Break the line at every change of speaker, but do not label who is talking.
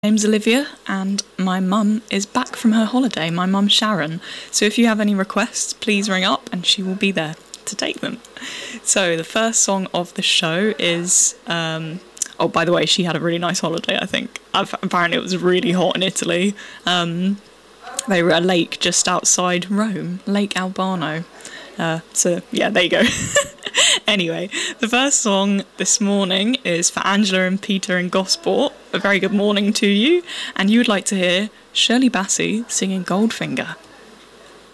name's Olivia, and my mum is back from her holiday, my mum Sharon. So if you have any requests, please ring up and she will be there to take them. So the first song of the show is, oh, by the way, she had a really nice holiday, I think. Apparently it was really hot in Italy. They were at a lake just outside Rome, Lake Albano. So yeah, there you go. Anyway, the first song this morning is for Angela and Peter in Gosport. A very good morning to you, and you would like to hear Shirley Bassey singing Goldfinger.